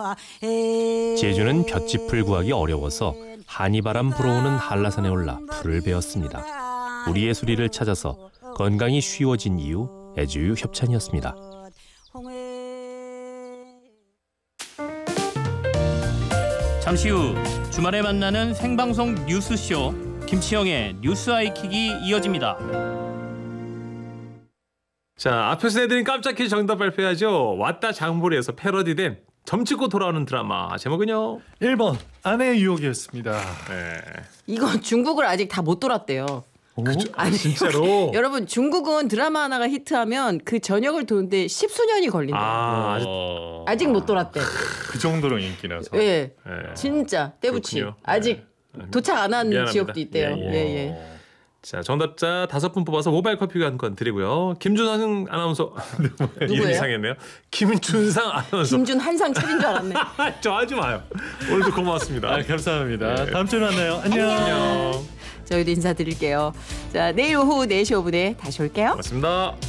제주는 볏짚을 구하기 어려워서 한이바람 불어오는 한라산에 올라 불을 베었습니다. 우리의 수리를 찾아서 건강이 쉬워진 이유 애주유 협찬이었습니다. 잠시 후 주말에 만나는 생방송 뉴스쇼 김치영의 뉴스 아이킥이 이어집니다. 자, 앞에서 내드린 깜짝 퀴즈 정답 발표하죠. 왔다 장보리에서 패러디된 점찍고 돌아오는 드라마 제목은요? 1번 아내의 유혹이었습니다. 네. 이거 중국을 아직 다 못 돌았대요. 아니, 진짜로? 여러분 중국은 드라마 하나가 히트하면 그 전역을 도는데 10수년이 걸린대요. 아, 아직 못 돌았대. 그 정도로 인기라서. 예, 네. 진짜 때부치. 그렇군요. 아직 도착 안 한 미안합니다. 지역도 있대요. 예, 예. 예. 자, 정답자 5분 뽑아서 모바일 커피 교환권 드리고요. 김준상 아나운서 이름 이상했네요. 김준상 아나운서. 김준 한상 차린 줄 알았네. 저 하지 마요. 오늘도 고맙습니다. 아, 감사합니다. 네. 다음 주에 만나요. 안녕. 안녕. 저희도 인사드릴게요. 자, 내일 오후 4시 5분에 다시 올게요. 고맙습니다.